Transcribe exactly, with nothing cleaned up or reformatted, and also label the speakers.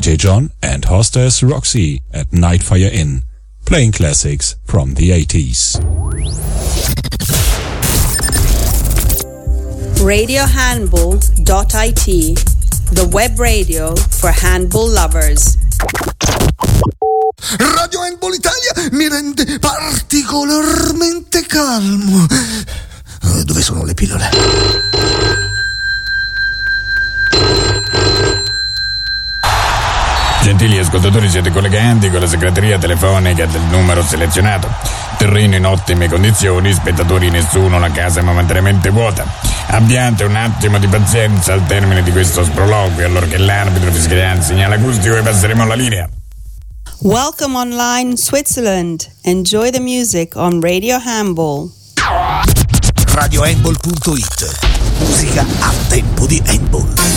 Speaker 1: J John and hostess Roxy at Nightfire Inn, playing classics from the eighties.
Speaker 2: radio handball dot I T, the web radio for handball lovers.
Speaker 3: Radio Handball Italia mi rende particolarmente calmo. Dove sono le pillole?
Speaker 4: Gentili ascoltatori, siete collegati con la segreteria telefonica del numero selezionato. Terreno in ottime condizioni, spettatori nessuno, la casa è momentaneamente vuota. Abbiate un attimo di pazienza al termine di questo sproloquio, allora che l'arbitro fischierà il segnale acustico e passeremo alla linea.
Speaker 2: Welcome online Switzerland. Enjoy the music on Radio Handball.
Speaker 3: radio handball punto it. Musica a tempo di handball.